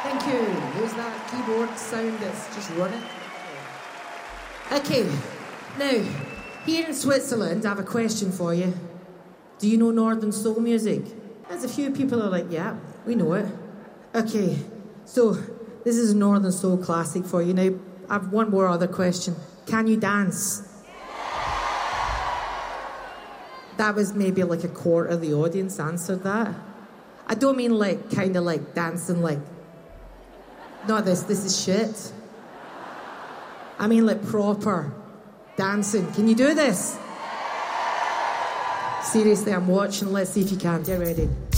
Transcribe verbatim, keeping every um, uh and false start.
Thank you. Who's that keyboard sound that's just running? Okay, now, here in Switzerland, I have a question for you. Do you know Northern Soul music? There's a few people who are like, yeah, we know it. Okay, so this is a Northern Soul classic for you. Now, I have one more other question. Can you dance? That was maybe like a quarter of the audience answered that. I don't mean like, kind of like dancing like, not this, this is shit. I mean like proper dancing. Can you do this? Seriously, I'm watching. Let's see if you can. Get ready.